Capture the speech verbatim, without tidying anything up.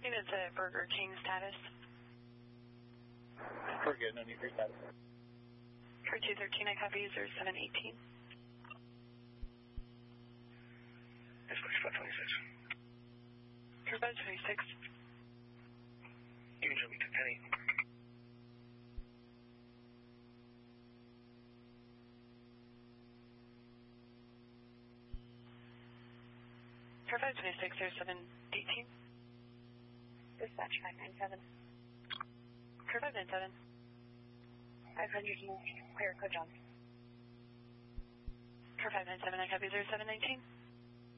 thirteen, it's a Burger King status. We're good, no need for status. For two thirteen, I copy zero seven eighteen. Dispatch five twenty-six. For five twenty-six. You can show me to ten eight. For five twenty-six, zero seven eighteen. Dispatch five ninety-seven. For five ninety-seven. five hundred east, clear code John. For five ninety-seven, I copy zero seven nineteen.